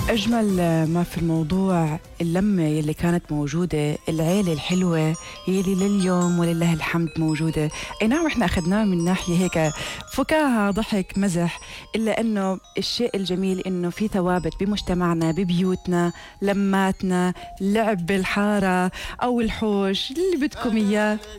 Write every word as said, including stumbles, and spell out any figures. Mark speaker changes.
Speaker 1: أجمل ما في الموضوع اللمة يلي كانت موجودة، العيلة الحلوة يلي لليوم ولله الحمد موجودة. أي نعم إحنا أخذناه من ناحية هيك فكاهة ضحك مزح، إلا أنه الشيء الجميل أنه في ثوابت بمجتمعنا ببيوتنا، لماتنا، لعب بالحارة أو الحوش اللي بدكم إياه.